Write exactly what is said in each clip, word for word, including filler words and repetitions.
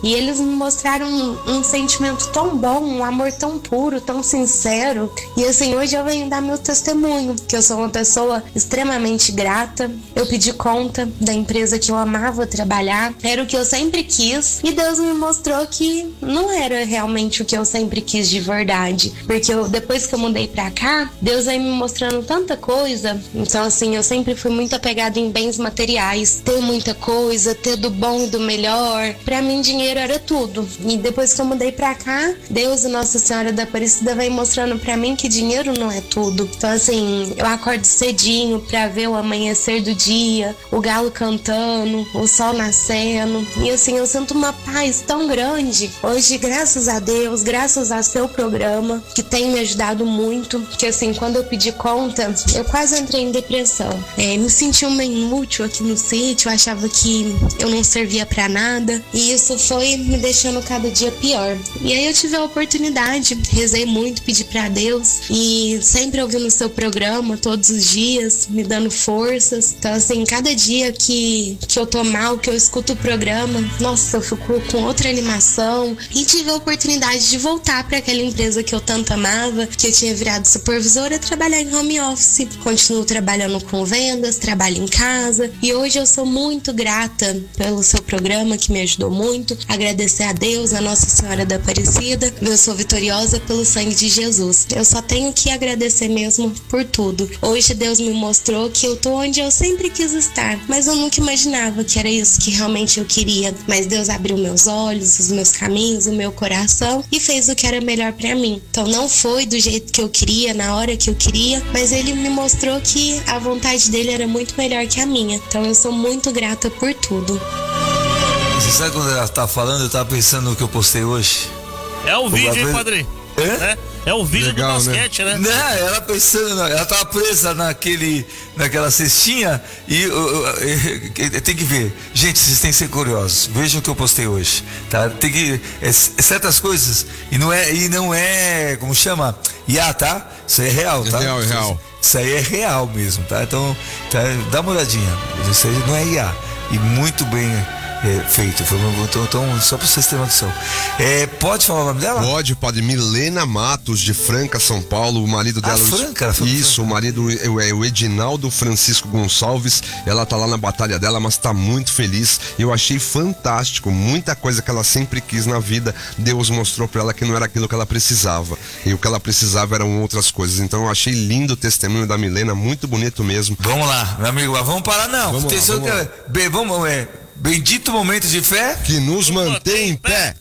E eles me mostraram um, um sentimento tão bom, um amor tão puro, tão sincero. E assim, hoje eu venho dar meu testemunho, que eu sou uma pessoa extremamente grata. Eu pedi conta da empresa que eu amava trabalhar, era o que eu sempre quis. E Deus me mostrou que não era realmente o que eu sempre quis de verdade. Porque eu, depois que eu mudei pra cá, Deus vai me mostrando tanta coisa. Então assim, eu sempre fui muito apegada em bens materiais. Ter muita coisa, ter do bom e do melhor. Pra mim, dinheiro era tudo. E depois que eu mudei pra cá, Deus e Nossa Senhora da Aparecida vai mostrando pra mim que dinheiro não é tudo. Então assim, eu acordo cedinho pra ver o amanhecer do dia, o galo cantando, o sol nascendo. E assim, eu sinto uma paz tão grande. Hoje, graças a Deus, graças a seu programa, que tem me ajudado muito. Que assim, quando eu pedi conta, eu quase entrei em depressão. É, me senti uma inútil aqui no sítio, eu achava que eu não servia pra nada. E isso foi me deixando cada dia pior. E aí eu tive a oportunidade, rezei muito, pedi pra Deus. E sempre ouvindo o seu programa, todos os dias, me dando forças. Então assim, cada dia que, que eu tô mal, que eu escuto o programa, nossa, eu fico com outra animação. E tive a oportunidade de voltar para aquela empresa que eu tanto amava, que eu tinha virado supervisora, trabalhar em home office. Continuo trabalhando com vendas, trabalho em casa. E hoje eu sou muito grata pelo seu programa, que me ajudou muito. Agradecer a Deus, a Nossa Senhora da Aparecida. Eu sou vitoriosa pelo sangue de Jesus. Eu só tenho que agradecer mesmo por tudo. Hoje Deus me mostrou que eu tô onde eu sempre quis estar, mas eu nunca imaginava que era isso que realmente eu queria. Mas Deus abriu meus olhos, os meus caminhos, o meu coração e fez o que era melhor pra mim. Então não foi do jeito que eu queria, na hora que eu queria, mas Ele me mostrou que a vontade dele era muito melhor que a minha. Então eu sou muito grata por tudo. Você sabe quando ela tá falando, eu tava pensando no que eu postei hoje? É o vídeo, hein, padre? É? É o vídeo legal, do basquete, né? né? Não, ela pensando, ela tava presa naquele, naquela cestinha e uh, uh, tem que ver. Gente, vocês têm que ser curiosos. Vejam o que eu postei hoje, tá? Tem que é, certas coisas e não é e não é como chama? I A, tá? Isso aí é real, tá? É real, é real. Isso aí é real mesmo, tá? Então, tá, dá uma olhadinha. Isso aí não é I A e muito bem É, feito, foi então, então, só para vocês terem noção. É, pode falar o nome dela? Pode, padre. Milena Matos, de Franca, São Paulo. O marido dela. Ah, Franca, Franca. Isso, o marido é o Edinaldo Francisco Gonçalves. Ela tá lá na batalha dela, mas tá muito feliz. Eu achei fantástico. Muita coisa que ela sempre quis na vida, Deus mostrou para ela que não era aquilo que ela precisava. E o que ela precisava eram outras coisas. Então eu achei lindo o testemunho da Milena, muito bonito mesmo. Vamos lá, meu amigo, vamos parar não. Vamos lá, vamos lá. Que... vamos, é... Bendito momento de fé que nos mantém em pé.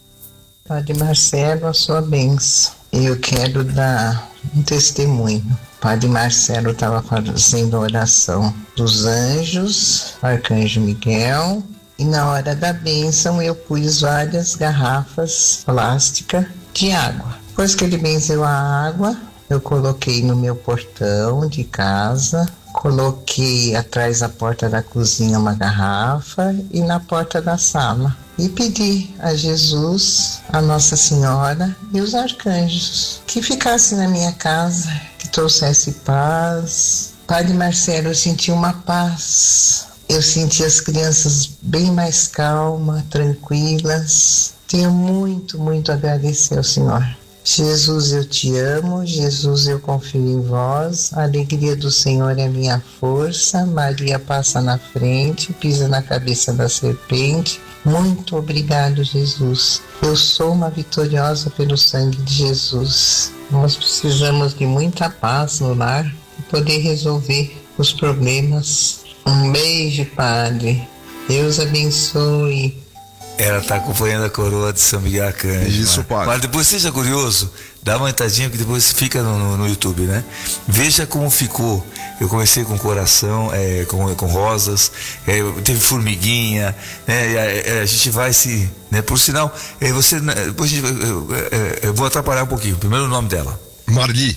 Padre Marcelo, a sua bênção. Eu quero dar um testemunho. Padre Marcelo estava fazendo a oração dos anjos, Arcanjo Miguel, e na hora da bênção eu pus várias garrafas plásticas de água. Depois que ele benzeu a água, eu coloquei no meu portão de casa. Coloquei atrás da porta da cozinha uma garrafa e na porta da sala. E pedi a Jesus, a Nossa Senhora e os arcanjos que ficassem na minha casa, que trouxesse paz. Padre Marcelo, eu senti uma paz. Eu senti as crianças bem mais calmas, tranquilas. Tenho muito, muito a agradecer ao Senhor. Jesus, eu te amo, Jesus, eu confio em vós, a alegria do Senhor é minha força, Maria passa na frente, pisa na cabeça da serpente, muito obrigado, Jesus, eu sou uma vitoriosa pelo sangue de Jesus. Nós precisamos de muita paz no lar para poder resolver os problemas. Um beijo, Padre, Deus abençoe. Ela tá acompanhando a coroa de São Miguel Arcanjo. Isso, padre. Mas depois seja curioso, dá uma entradinha que depois fica no, no, no YouTube, né? Veja como ficou. Eu comecei com coração, é, com, com rosas, é, teve formiguinha, né? A, a, a gente vai se, né? Por sinal, é, você, depois eu, eu, eu, eu vou atrapalhar um pouquinho. Primeiro o nome dela. Marli.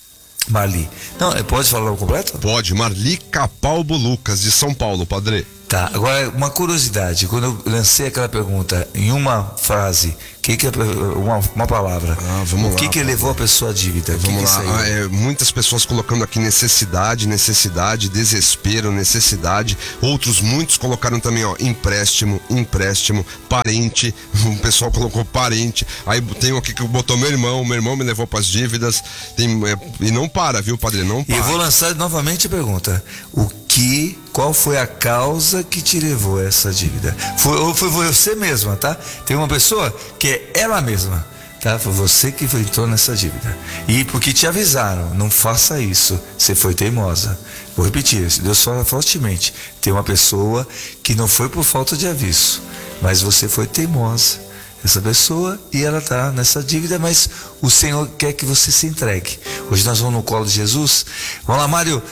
Marli. Não, pode falar o completo? Pode. Marli Capalbo Lucas, de São Paulo, padre. Tá, agora uma curiosidade, quando eu lancei aquela pergunta em uma frase, que que é uma, uma palavra, ah, vamos o lá, que que levou a pessoa à dívida? Vamos que que lá, ah, é, muitas pessoas colocando aqui necessidade, necessidade, desespero, necessidade, outros muitos colocaram também, ó, empréstimo, empréstimo, parente, o pessoal colocou parente, aí tem um aqui que botou meu irmão, meu irmão me levou para as dívidas, tem, é, e não para, viu, padre, não para. E eu vou lançar novamente a pergunta, o que, qual foi a causa que te levou a essa dívida? Foi, ou foi você mesma, tá? Tem uma pessoa que é ela mesma, tá? Foi você que entrou nessa dívida. E porque te avisaram, não faça isso, você foi teimosa. Vou repetir, Deus fala fortemente, tem uma pessoa que não foi por falta de aviso, mas você foi teimosa. Essa pessoa, e ela está nessa dívida, mas o Senhor quer que você se entregue. Hoje nós vamos no colo de Jesus. Vamos lá, Mário.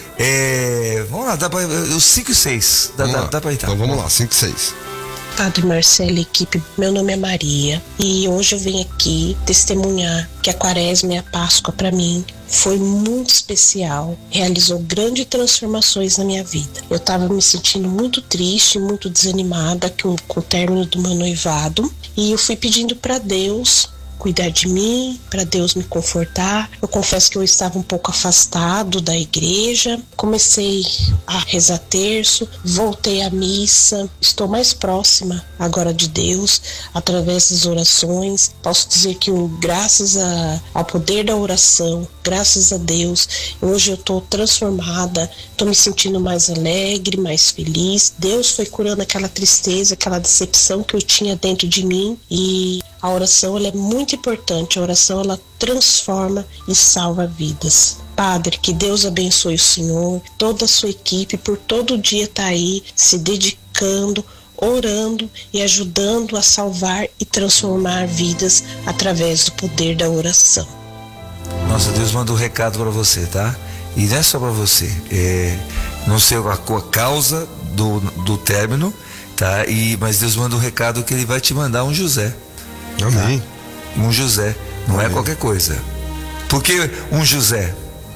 É, vamos lá, dá para os cinco e seis. Dá, dá, dá para entrar. Então vamos lá, cinco e seis. Padre Marcelo, equipe, meu nome é Maria e hoje eu venho aqui testemunhar que a Quaresma e a Páscoa para mim foi muito especial, realizou grandes transformações na minha vida. Eu estava me sentindo muito triste, muito desanimada com, com o término do meu noivado e eu fui pedindo para Deus cuidar de mim, para Deus me confortar. Eu confesso que eu estava um pouco afastado da igreja, comecei a rezar terço, voltei à missa, estou mais próxima agora de Deus, através das orações. Posso dizer que graças a, ao poder da oração, graças a Deus, hoje eu estou transformada, estou me sentindo mais alegre, mais feliz. Deus foi curando aquela tristeza, aquela decepção que eu tinha dentro de mim e a oração ela é muito importante, a oração ela transforma e salva vidas. Padre, que Deus abençoe o senhor, toda a sua equipe, por todo dia estar aí se dedicando, orando e ajudando a salvar e transformar vidas através do poder da oração. Nossa, Deus manda um recado para você, tá? E não é só para você, é, não sei a, a causa do, do término, tá? E, mas Deus manda um recado que ele vai te mandar um José. Amém. Tá? Um José, não Amém. É qualquer coisa. Porque um José,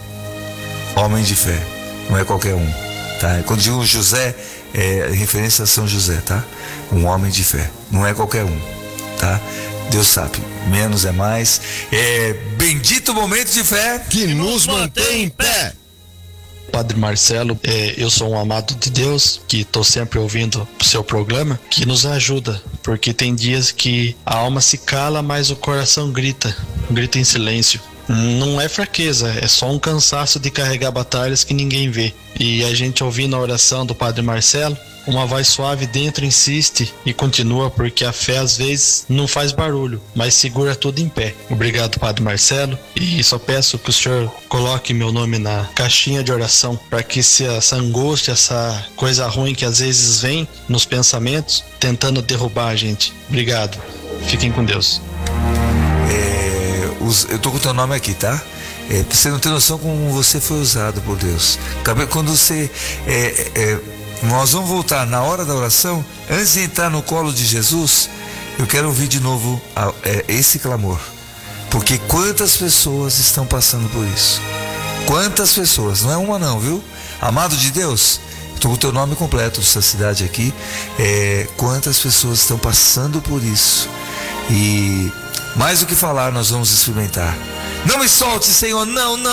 homem de fé, não é qualquer um, tá? Quando digo um José, é referência a São José, tá? Um homem de fé, não é qualquer um, tá? Deus sabe, menos é mais. É bendito momento de fé que nos mantém em pé. Padre Marcelo, é, eu sou um amado de Deus, que estou sempre ouvindo o seu programa, que nos ajuda, porque tem dias que a alma se cala, mas o coração grita, grita em silêncio. Não é fraqueza, é só um cansaço de carregar batalhas que ninguém vê. E a gente ouvindo a oração do Padre Marcelo, uma voz suave dentro insiste e continua, porque a fé às vezes não faz barulho, mas segura tudo em pé. Obrigado, Padre Marcelo, e só peço que o senhor coloque meu nome na caixinha de oração, para que se essa angústia, essa coisa ruim que às vezes vem nos pensamentos, tentando derrubar a gente. Obrigado, fiquem com Deus. É, os, eu tô com o teu nome aqui, tá? É, você não tem noção como você foi usado por Deus. Quando você é, é, nós vamos voltar na hora da oração. Antes de entrar no colo de Jesus, eu quero ouvir de novo a, é, esse clamor, porque quantas pessoas estão passando por isso, quantas pessoas, não é uma não, viu? Amado de Deus, estou com o teu nome completo dessa cidade aqui, é, quantas pessoas estão passando por isso, e mais do que falar, nós vamos experimentar. Não me solte, Senhor, não, não